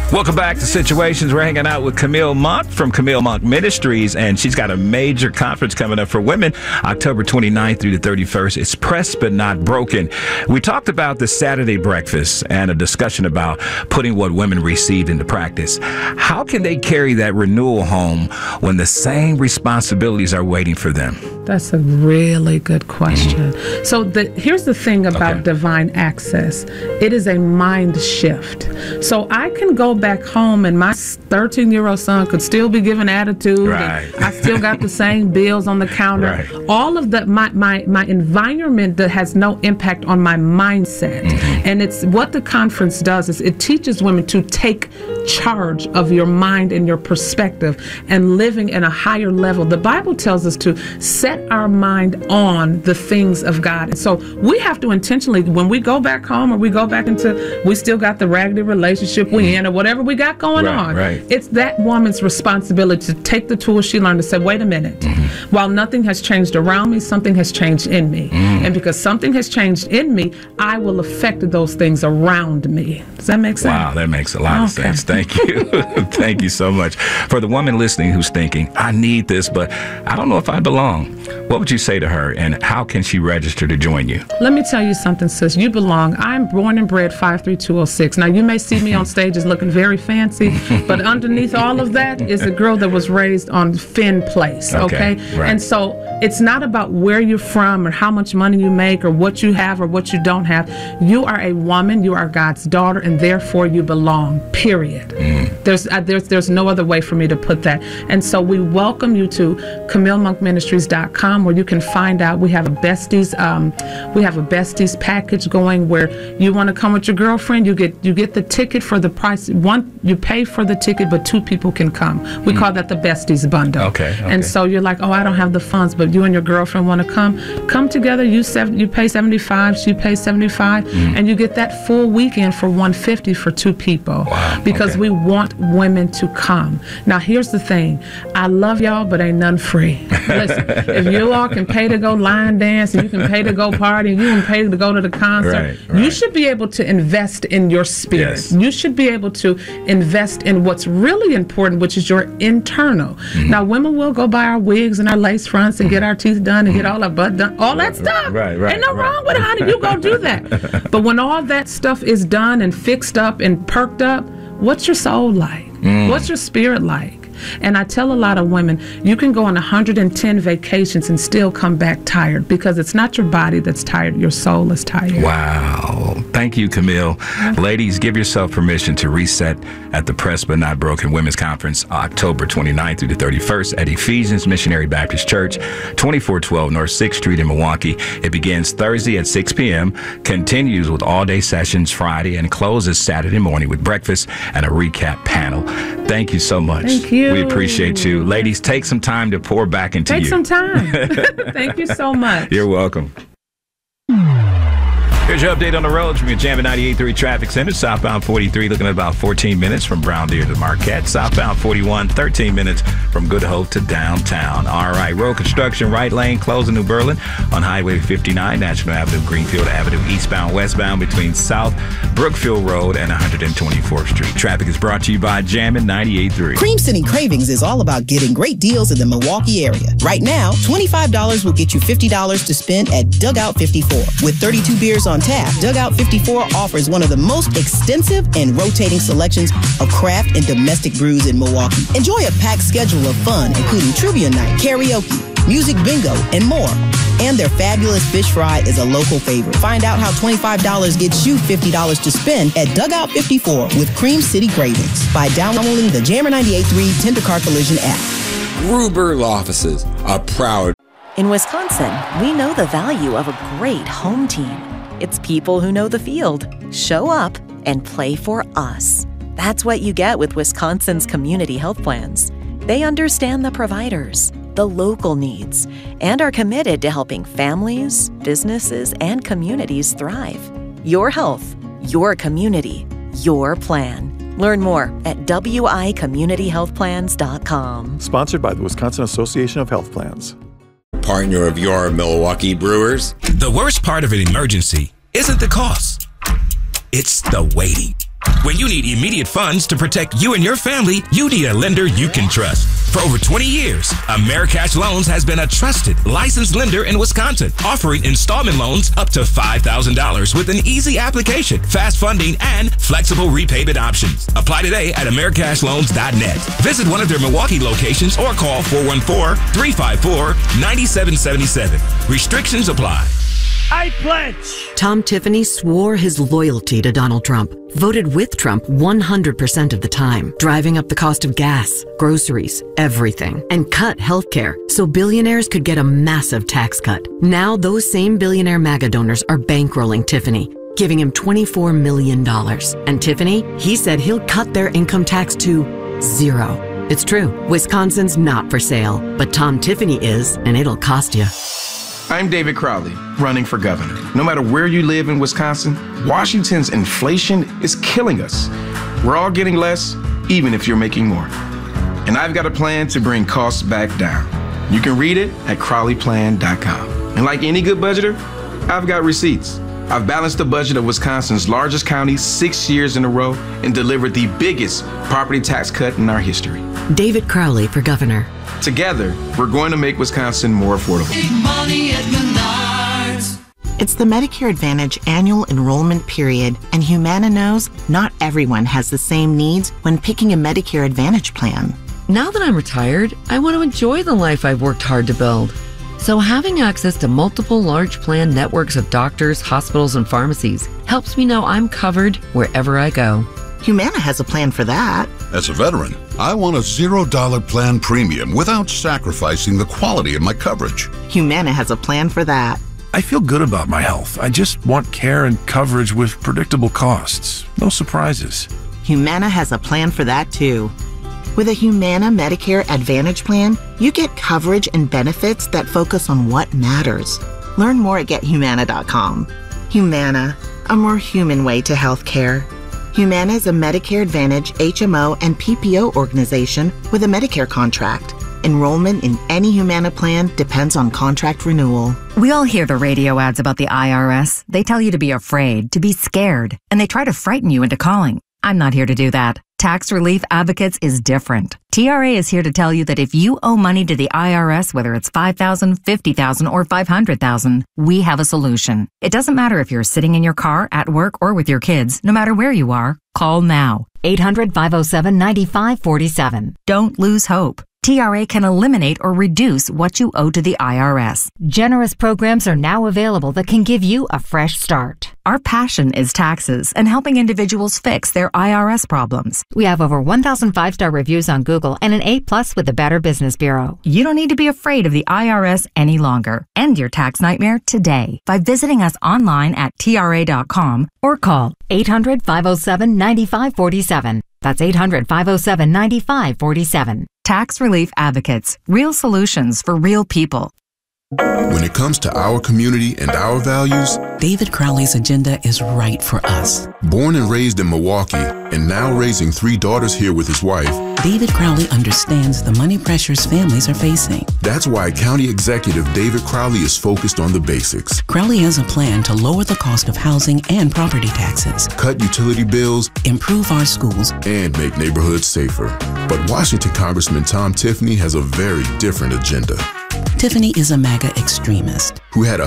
Welcome back to Situations. We're hanging out with Camille Monk from Camille Monk Ministries, and she's got a major conference coming up for women, October 29th through the 31st. It's Pressed But Not Broken. We talked about the Saturday breakfast and a discussion about putting what women receive into practice. How can they carry that renewal home when the same responsibilities are waiting for them? That's a really good question. So here's the thing about divine access. It is a mind shift. So I can go back home and my 13-year-old son could still be giving attitude. Right. And I still got the same bills on the counter. Right. All of that, my environment that has no impact on my mindset. And it's what the conference does is it teaches women to take charge of your mind and your perspective and living in a higher level. The Bible tells us to set our mind on the things of God. And so we have to intentionally, when we go back home or we go back into, we still got the raggedy relationship we in or whatever we got going on. Right. It's that woman's responsibility to take the tools she learned to say, wait a minute, while nothing has changed around me, something has changed in me. And because something has changed in me, I will affect those things around me. Does that make sense? Wow, that makes a lot of sense. Thank you. Thank you so much. For the woman listening who's thinking, I need this, but I don't know if I belong. What would you say to her, and how can she register to join you? Let me tell you something, sis. You belong. I'm born and bred 53206. Now, you may see me on stages looking very fancy, but underneath all of that is a girl that was raised on Finn Place, okay? Right. And so it's not about where you're from or how much money you make or what you have or what you don't have. You are a woman. You are God's daughter, and therefore you belong, period. There's no other way for me to put that. And so we welcome you to CamilleMonkMinistries.com, where you can find out. We have a besties package going where you want to come with your girlfriend. You get the ticket for the price. One, you pay for the ticket, but two people can come. We call that the besties bundle. Okay. And so you're like, oh, I don't have the funds, but you and your girlfriend want to come together. You pay $75, she pays $75, and you get that full weekend for $150 for two people. Wow. Because we want women to come. Now, here's the thing. I love y'all, but ain't none free. Listen, if you all can pay to go line dance, and you can pay to go party, and you can pay to go to the concert, you should be able to invest in your spirit. Yes. You should be able to invest in what's really important, which is your internal. Now, women will go buy our wigs and our lace fronts and get our teeth done and get all our butt done, all that stuff. Ain't no wrong with it, honey. You go do that. But when all that stuff is done and fixed up and perked up, what's your soul like? What's your spirit like? And I tell a lot of women, you can go on 110 vacations and still come back tired, because it's not your body that's tired, your soul is tired. Wow. Thank you, Camille. Ladies, give yourself permission to reset at the Pressed But Not Broken Women's Conference, October 29th through the 31st at Ephesians Missionary Baptist Church, 2412 North 6th Street in Milwaukee. It begins Thursday at 6 p.m., continues with all-day sessions Friday, and closes Saturday morning with breakfast and a recap panel. Thank you so much. Thank you. We appreciate you. Ladies, take some time to pour back into you. Take some time. Thank you so much. You're welcome. Here's your update on the roads from your Jammin' 98.3 Traffic Center. Southbound 43 looking at about 14 minutes from Brown Deer to Marquette. Southbound 41, 13 minutes from Good Hope to downtown. All right, road construction, right lane closing New Berlin on Highway 59, National Avenue, Greenfield Avenue, eastbound, westbound between South Brookfield Road and 124th Street. Traffic is brought to you by Jammin' 98.3. Cream City Cravings is all about getting great deals in the Milwaukee area. Right now, $25 will get you $50 to spend at Dugout 54. With 32 beers on tap, Dugout 54 offers one of the most extensive and rotating selections of craft and domestic brews in Milwaukee. Enjoy a packed schedule of fun, including trivia night, karaoke, music bingo, and more. And their fabulous fish fry is a local favorite. Find out how $25 gets you $50 to spend at Dugout 54 with Cream City Cravings by downloading the Jammer 98.3 Tender Car Collision app. Gruber Law Offices are proud. In Wisconsin, we know the value of a great home team. It's people who know the field, show up, and play for us. That's what you get with Wisconsin's community health plans. They understand the providers, the local needs, and are committed to helping families, businesses, and communities thrive. Your health, your community, your plan. Learn more at wicommunityhealthplans.com. Sponsored by the Wisconsin Association of Health Plans. Partner of your Milwaukee Brewers. The worst part of an emergency isn't the cost. It's the waiting. When you need immediate funds to protect you and your family, you need a lender you can trust. For over 20 years, Americash Loans has been a trusted, licensed lender in Wisconsin, offering installment loans up to $5,000 with an easy application, fast funding, and flexible repayment options. Apply today at americashloans.net. Visit one of their Milwaukee locations or call 414-354-9777. Restrictions apply. I pledge. Tom Tiffany swore his loyalty to Donald Trump, voted with Trump 100% of the time, driving up the cost of gas, groceries, everything, and cut healthcare so billionaires could get a massive tax cut. Now those same billionaire MAGA donors are bankrolling Tiffany, giving him $24 million. And Tiffany, he said he'll cut their income tax to 0. It's true, Wisconsin's not for sale, but Tom Tiffany is, and it'll cost you. I'm David Crowley, running for governor. No matter where you live in Wisconsin, Washington's inflation is killing us. We're all getting less, even if you're making more. And I've got a plan to bring costs back down. You can read it at CrowleyPlan.com. And like any good budgeter, I've got receipts. I've balanced the budget of Wisconsin's largest county 6 years in a row and delivered the biggest property tax cut in our history. David Crowley for governor. Together, we're going to make Wisconsin more affordable. Big money at Menards. It's the Medicare Advantage annual enrollment period, and Humana knows not everyone has the same needs when picking a Medicare Advantage plan. Now that I'm retired, I want to enjoy the life I've worked hard to build. So having access to multiple large plan networks of doctors, hospitals, and pharmacies helps me know I'm covered wherever I go. Humana has a plan for that. As a veteran, I want a $0 plan premium without sacrificing the quality of my coverage. Humana has a plan for that. I feel good about my health. I just want care and coverage with predictable costs. No surprises. Humana has a plan for that too. With a Humana Medicare Advantage plan, you get coverage and benefits that focus on what matters. Learn more at GetHumana.com. Humana, a more human way to health care. Humana is a Medicare Advantage HMO and PPO organization with a Medicare contract. Enrollment in any Humana plan depends on contract renewal. We all hear the radio ads about the IRS. They tell you to be afraid, to be scared, and they try to frighten you into calling. I'm not here to do that. Tax Relief Advocates is different. TRA is here to tell you that if you owe money to the IRS, whether it's $5,000, $50,000, or $500,000, we have a solution. It doesn't matter if you're sitting in your car, at work, or with your kids. No matter where you are, call now. 800-507-9547. Don't lose hope. TRA can eliminate or reduce what you owe to the IRS. Generous programs are now available that can give you a fresh start. Our passion is taxes and helping individuals fix their IRS problems. We have over 1,000 5-star reviews on Google and an A+ with the Better Business Bureau. You don't need to be afraid of the IRS any longer. End your tax nightmare today by visiting us online at TRA.com or call 800-507-9547. That's 800-507-9547. Tax Relief Advocates. Real solutions for real people. When it comes to our community and our values, David Crowley's agenda is right for us. Born and raised in Milwaukee and now raising 3 daughters here with his wife, David Crowley understands the money pressures families are facing. That's why County Executive David Crowley is focused on the basics. Crowley has a plan to lower the cost of housing and property taxes, cut utility bills, improve our schools, and make neighborhoods safer. But Washington Congressman Tom Tiffany has a very different agenda. Tiffany is a MAGA extremist who had a